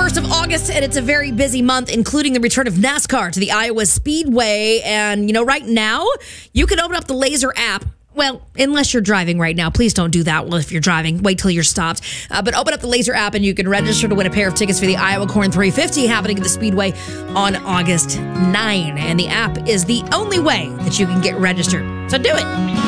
1st of August, and it's a very busy month, including the return of NASCAR to the Iowa Speedway. And, right now, you can open up the Laser app. Well, unless you're driving right now. Please don't do that. Well, if you're driving, wait till you're stopped. But open up the Laser app, and you can register to win a pair of tickets for the Iowa Corn 350 happening at the Speedway on August 9. And the app is the only way that you can get registered. So do it.